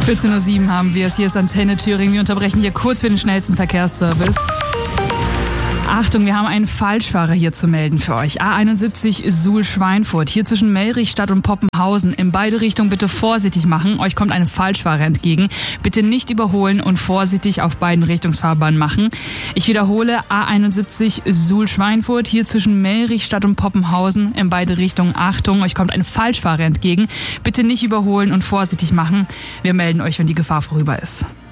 14:07 haben wir es. Hier ist Antenne Thüringen. Wir unterbrechen hier kurz für den schnellsten Verkehrsservice. Achtung, wir haben einen Falschfahrer hier zu melden für euch. A71 Suhl-Schweinfurt, hier zwischen Mellrichstadt und Poppenhausen. In beide Richtungen bitte vorsichtig machen. Euch kommt ein Falschfahrer entgegen. Bitte nicht überholen und vorsichtig auf beiden Richtungsfahrbahnen machen. Ich wiederhole, A71 Suhl-Schweinfurt, hier zwischen Mellrichstadt und Poppenhausen. In beide Richtungen Achtung, euch kommt ein Falschfahrer entgegen. Bitte nicht überholen und vorsichtig machen. Wir melden euch, wenn die Gefahr vorüber ist.